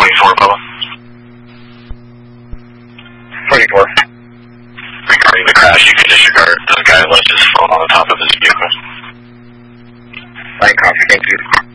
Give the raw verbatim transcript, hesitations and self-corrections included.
twenty-four, Bubba. twenty-four. Regarding the crash, you can disregard the guy left his phone on the top of his vehicle. Fine, copy, thank you.